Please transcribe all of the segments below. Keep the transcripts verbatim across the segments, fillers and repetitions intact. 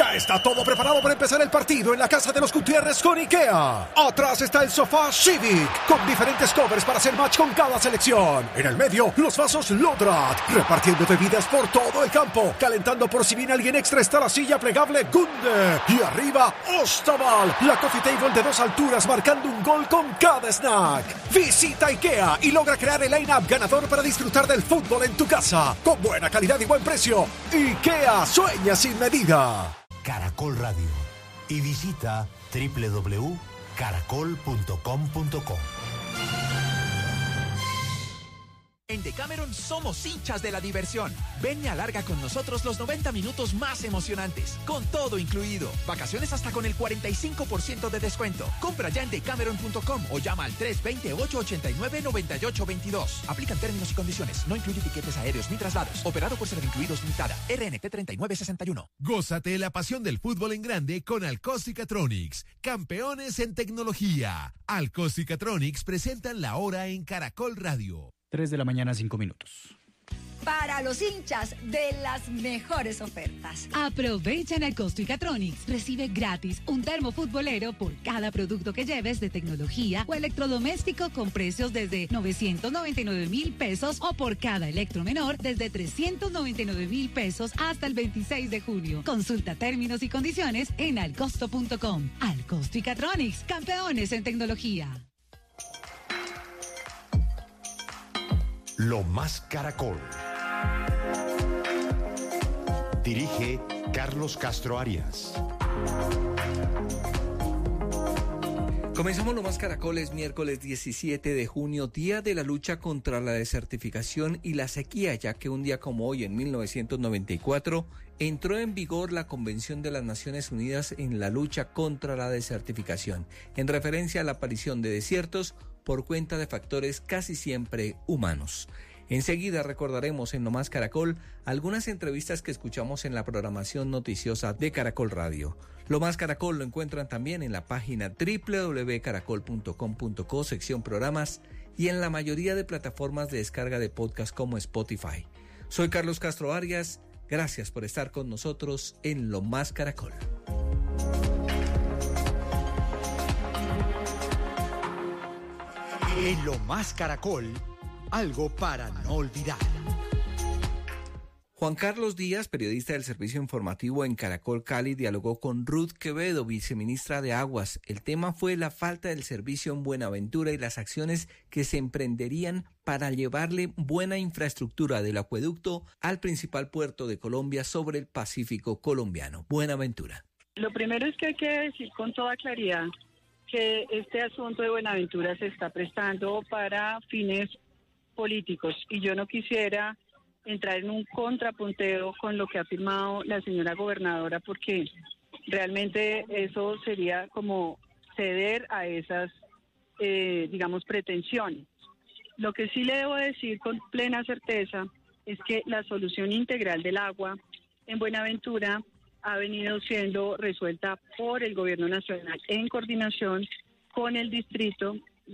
Ya está todo preparado para empezar el partido en la casa de los Gutiérrez con IKEA. Atrás está el sofá Civic, con diferentes covers para hacer match con cada selección. En el medio, los vasos Lodrat, repartiendo bebidas por todo el campo. Calentando por si viene alguien extra está la silla plegable Gunde. Y arriba, Ostaval, la coffee table de dos alturas marcando un gol con cada snack. Visita IKEA y logra crear el line-up ganador para disfrutar del fútbol en tu casa. Con buena calidad y buen precio. IKEA, sueña sin medida. Caracol Radio. Y visita doble u doble u doble u punto caracol punto com punto co. En Decameron somos hinchas de la diversión. Ven y alarga con nosotros los noventa minutos más emocionantes, con todo incluido. Vacaciones hasta con el cuarenta y cinco por ciento de descuento. Compra ya en decameron punto com o llama al tres dos cero, ocho ocho nueve, nueve ocho dos dos. Aplican términos y condiciones. No incluye tiquetes aéreos ni traslados. Operado por Servincluidos Limitada. R N T treinta y nueve sesenta y uno. Gózate la pasión del fútbol en grande con Alcóstica-Tronics. Campeones en tecnología. Alcóstica-Tronics presentan la hora en Caracol Radio. tres de la mañana, cinco minutos. Para los hinchas de las mejores ofertas. Aprovecha en Alcóstica-Tronics. Recibe gratis un termo futbolero por cada producto que lleves de tecnología o electrodoméstico con precios desde novecientos noventa y nueve mil pesos o por cada electromenor desde trescientos noventa y nueve mil pesos hasta el veintiséis de junio. Consulta términos y condiciones en alcosto punto com. Alcóstica-Tronics, campeones en tecnología. Lo Más Caracol. Dirige Carlos Castro Arias. Comenzamos Lo Más Caracol, es miércoles diecisiete de junio, día de la lucha contra la desertificación y la sequía, ya que un día como hoy, en mil novecientos noventa y cuatro, entró en vigor la Convención de las Naciones Unidas en la lucha contra la desertificación, en referencia a la aparición de desiertos por cuenta de factores casi siempre humanos. Enseguida recordaremos en Lo Más Caracol algunas entrevistas que escuchamos en la programación noticiosa de Caracol Radio. Lo Más Caracol lo encuentran también en la página doble u doble u doble u punto caracol punto com punto co, sección programas, y en la mayoría de plataformas de descarga de podcast como Spotify. Soy Carlos Castro Arias, gracias por estar con nosotros en Lo Más Caracol. En Lo Más Caracol, algo para no olvidar. Juan Carlos Díaz, periodista del Servicio Informativo en Caracol Cali, dialogó con Ruth Quevedo, viceministra de Aguas. El tema fue la falta del servicio en Buenaventura y las acciones que se emprenderían para llevarle buena infraestructura del acueducto al principal puerto de Colombia sobre el Pacífico colombiano, Buenaventura. Lo primero es que hay que decir con toda claridad que este asunto de Buenaventura se está prestando para fines políticos y yo no quisiera entrar en un contrapunteo con lo que ha afirmado la señora gobernadora, porque realmente eso sería como ceder a esas, eh, digamos, pretensiones. Lo que sí le debo decir con plena certeza es que la solución integral del agua en Buenaventura ha venido siendo resuelta por el gobierno nacional en coordinación con el distrito,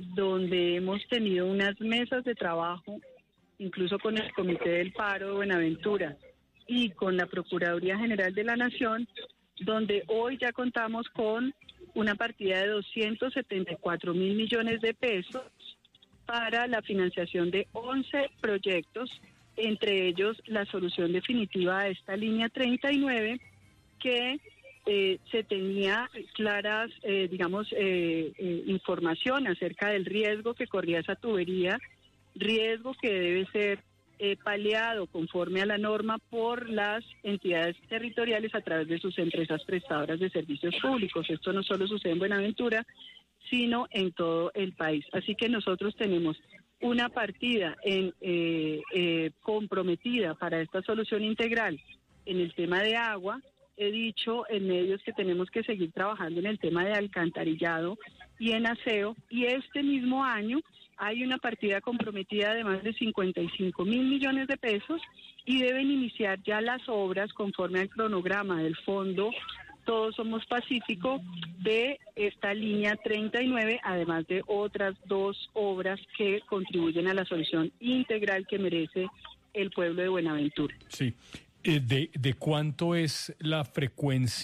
donde hemos tenido unas mesas de trabajo, incluso con el Comité del Paro de Buenaventura y con la Procuraduría General de la Nación, donde hoy ya contamos con una partida de doscientos setenta y cuatro mil millones de pesos para la financiación de once proyectos, entre ellos la solución definitiva a esta línea treinta y nueve, que eh, se tenía claras, eh, digamos, eh, eh, información acerca del riesgo que corría esa tubería, riesgo que debe ser eh, paliado conforme a la norma por las entidades territoriales a través de sus empresas prestadoras de servicios públicos. Esto no solo sucede en Buenaventura, sino en todo el país. Así que nosotros tenemos una partida en, eh, eh, comprometida para esta solución integral en el tema de agua. He dicho en medios que tenemos que seguir trabajando en el tema de alcantarillado y en aseo, y este mismo año hay una partida comprometida de más de cincuenta y cinco mil millones de pesos y deben iniciar ya las obras conforme al cronograma del fondo Todos Somos Pacífico de esta línea treinta y nueve, además de otras dos obras que contribuyen a la solución integral que merece el pueblo de Buenaventura. Sí. ¿De, de cuánto es la frecuencia